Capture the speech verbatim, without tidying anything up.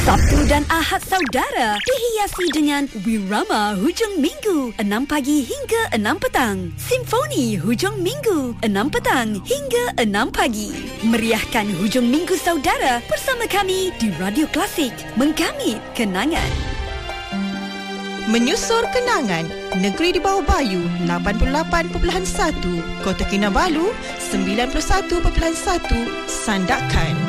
Sabtu dan Ahad Saudara dihiasi dengan Wirama Hujung Minggu enam pagi hingga enam petang. Simfoni Hujung Minggu enam petang hingga enam pagi. Meriahkan Hujung Minggu Saudara bersama kami di Radio Klasik, menggamit kenangan. Menyusur kenangan, Negeri di Bawah Bayu lapan puluh lapan perpuluhan satu, Kota Kinabalu sembilan puluh satu perpuluhan satu, Sandakan.